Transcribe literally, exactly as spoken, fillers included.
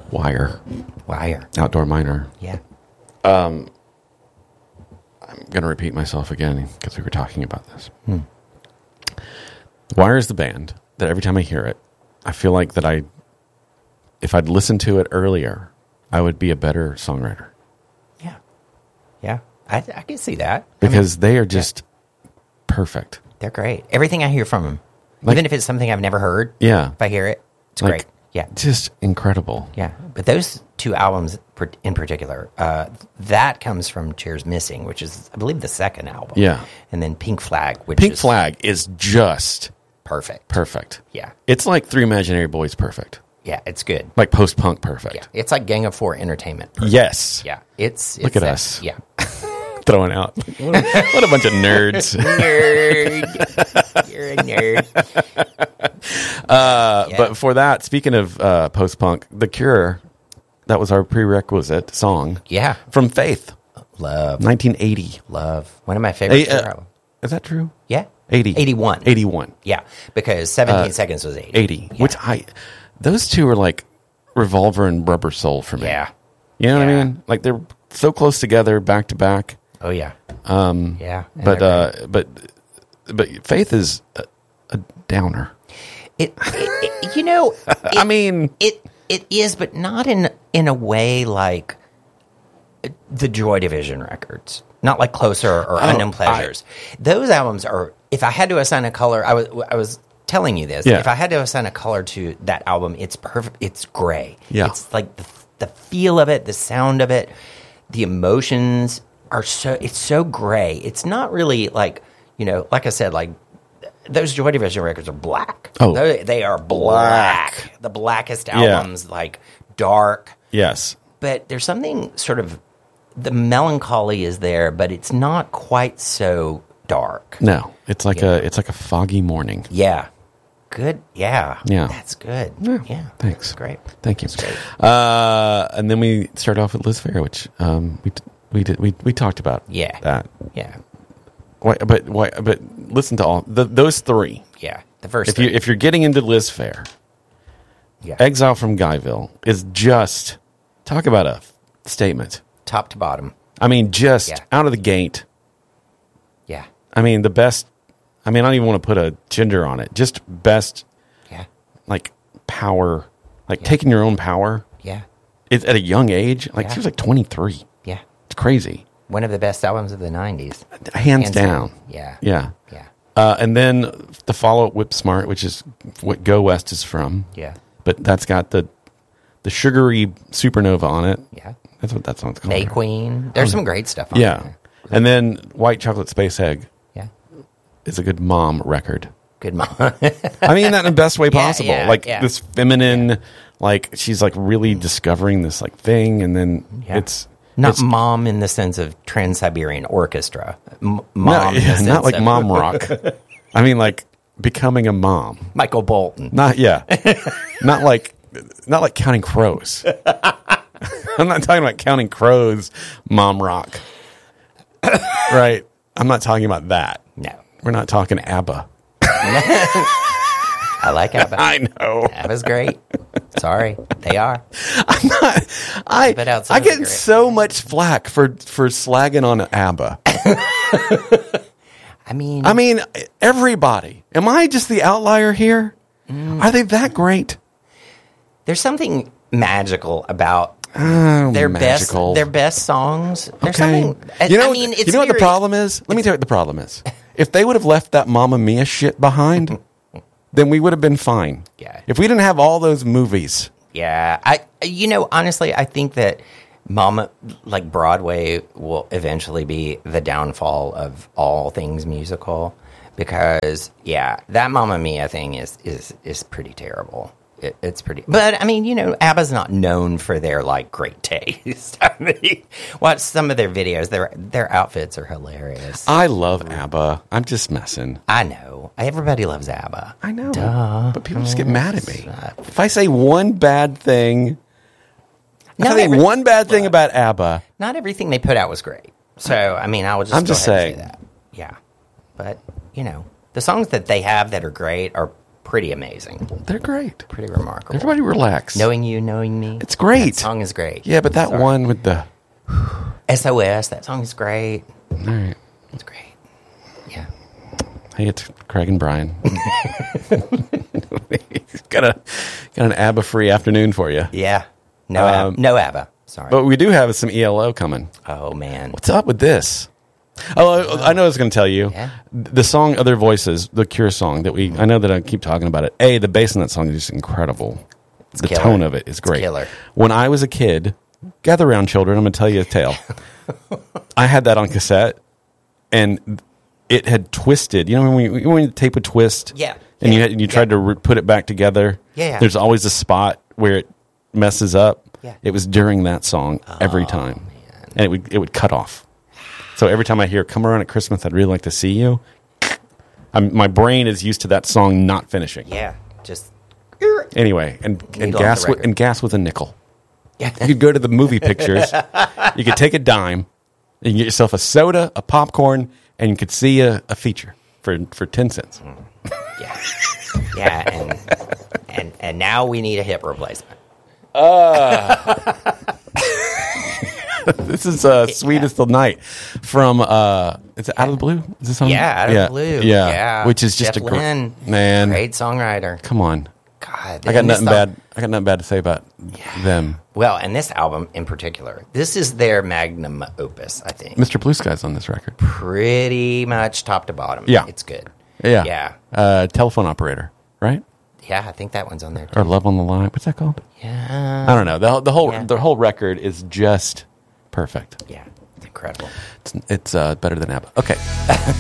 Wire. Wire. Outdoor Miner. Yeah. Um, I'm going to repeat myself again because we were talking about this. Hmm. Wire is the band that every time I hear it, I feel like that I, if I'd listened to it earlier, I would be a better songwriter. Yeah. Yeah. I, I can see that. Because I mean, they are just yeah. perfect. They're great. Everything I hear from them, like, even if it's something I've never heard, yeah. if I hear it, it's like, great. Yeah. Just incredible. Yeah. But those two albums in particular, uh, that comes from Chairs Missing, which is, I believe, the second album. Yeah. And then Pink Flag, which Pink is... Flag is just... Perfect. Perfect. Yeah. It's like Three Imaginary Boys perfect. Yeah, it's good. Like post-punk perfect. Yeah. It's like Gang of Four Entertainment perfect. Yes. Yeah. It's, it's Look at that, us. Yeah. Throwing out. What a, what a bunch of nerds. Nerd. You're a nerd. Uh, yeah. But for that, speaking of uh, post-punk, The Cure, that was our prerequisite song. Yeah. From Faith. Love. nineteen eighty. Love. One of my favorite Hey, uh, Cure albums. Is that true? Yeah. eighty. eighty-one. eighty-one. Yeah, because seventeen Uh, Seconds was eighty. eighty. Yeah. Which I... Those two are like Revolver and Rubber Soul for me. Yeah. You know Yeah. what I mean? Like they're so close together, back to back. Oh, yeah. Um, yeah. But, uh, but but Faith is a, a downer. It, it, it you know, it, I mean, it it is, but not in in a way like the Joy Division records, not like Closer or Oh, Unknown Pleasures. I, Those albums are. If I had to assign a color, I was I was telling you this. Yeah. If I had to assign a color to that album, it's perfect. It's gray. Yeah. It's like the the feel of it, the sound of it, the emotions are so. It's so gray. It's not really like, you know, like I said, like. Those Joy Division records are black. Oh. they, they are black. black. The blackest albums, yeah. like dark. Yes. But there's something sort of, the melancholy is there, but it's not quite so dark. No, it's like yeah. a it's like a foggy morning. Yeah. Good. Yeah. Yeah. That's good. Yeah. yeah. Thanks. That's great. Thank you. That's great. Uh, and then we start off with Liz Phair, which um, we we did we we talked about. Yeah. That. Yeah. Why, but why, but listen to all the, those three. Yeah, the first. If three. you if you're getting into Liz Phair, yeah. Exile from Guyville is just talk about a statement, top to bottom. I mean, just yeah. out of the gate. Yeah. I mean, the best. I mean, I don't even want to put a gender on it. Just best. Yeah. Like power, like yeah. taking your own power. Yeah. It's at a young age. Like yeah. she was like twenty-three. Yeah. It's crazy. One of the best albums of the nineties. Hands, Hands down. down. Yeah. Yeah. Yeah. Uh, and then the follow-up, Whip Smart, which is what Go West is from. Yeah. But that's got the the sugary supernova on it. Yeah. That's what that song's called. May Queen. There's some great stuff on Yeah. there. And then White Chocolate Space Egg Yeah. is a good mom record. Good mom. I mean that in the best way possible. yeah, like yeah. this feminine, yeah. like she's like really discovering this like thing, and then Yeah. it's Not it's, mom in the sense of Trans-Siberian Orchestra. M- mom not, in the yeah, sense not like of mom rock. I mean like becoming a mom. Michael Bolton. Not yeah. not like not like Counting Crows. I'm not talking about Counting Crows mom rock. Right? I'm not talking about that. No. We're not talking ABBA. I like ABBA. I know. ABBA's great. Sorry. They are. I'm not, I, But outside I of the get great. so much flack for, for slagging on ABBA. I mean. I mean, everybody. Am I just the outlier here? Mm. Are they that great? There's something magical about Oh, their magical. best their best songs. There's Okay. something. I, You know, I mean, it's you know what the very- problem is? Let me tell you what the problem is. If they would have left that Mamma Mia shit behind, then we would have been fine. Yeah. If we didn't have all those movies. Yeah, I. You know, honestly, I think that Mama, like Broadway, will eventually be the downfall of all things musical because, yeah, that Mamma Mia thing is is is pretty terrible. It, it's pretty, but I mean, you know, ABBA's not known for their like great taste. I mean, watch some of their videos; their their outfits are hilarious. I love ABBA. I'm just messing. I know everybody loves ABBA. I know, Duh. but people just get mad at me if I say one bad thing. If Not I say every- one bad thing about ABBA. Not everything they put out was great. So, I mean, I would just I'm go just ahead and saying. say that. Yeah. But, you know, the songs that they have that are great are pretty amazing. They're great. Pretty remarkable. Everybody relax. Knowing You, Knowing Me. It's great. That song is great. Yeah, but that Sorry. one with the... S O S, that song is great. All right. It's great. Yeah. Hey, it's Craig and Brian. got a got an ABBA-free afternoon for you. Yeah. No, Um, Ab- no ABBA. Sorry. But we do have some E L O coming. Oh, man. What's up with this? Oh, I, I know I was going to tell you. Yeah. The song Other Voices, the Cure song that we, I know that I keep talking about it. A, the bass in that song is just incredible. It's the killer. tone of it is great. It's killer. When I was a kid, gather around children, I'm going to tell you a tale. I had that on cassette, and it had twisted. You know when, we, when the tape would twist? Yeah. And yeah. you had, you tried yeah. to re- put it back together? Yeah, yeah. There's always a spot where it messes up. Yeah. It was during that song every time. man. And it would, it would cut off. So every time I hear "Come Around at Christmas, I'd really like to see you," I'm, my brain is used to that song not finishing. Yeah. Just. Anyway, and, and Needle off gas the wa- record. and gas was a nickel. Yeah. You could go to the movie pictures. You could take a dime. You can get yourself a soda, a popcorn, and you could see a, a feature for for ten cents. Yeah. Yeah. And, and, and now we need a hip replacement. This is uh, "Sweetest of Night" from uh, is it Out of the Blue? Is this on? Yeah. Out of yeah. the Blue. Yeah. Yeah. Which is just Jeff a great Lynne, man. Great songwriter. Come on, God. I got and this nothing song- bad. I got nothing bad to say about them. Well, and this album in particular, this is their magnum opus, I think. Mister Blue Sky's on this record. Pretty much top to bottom. Yeah. It's good. Yeah, Yeah. Uh, Telephone Operator, right? Yeah, I think that one's on there too. Or Love on the Line. What's that called? Yeah. I don't know. The, the whole Yeah. the whole record is just perfect. Yeah. It's incredible. It's, it's uh, better than ABBA. Okay.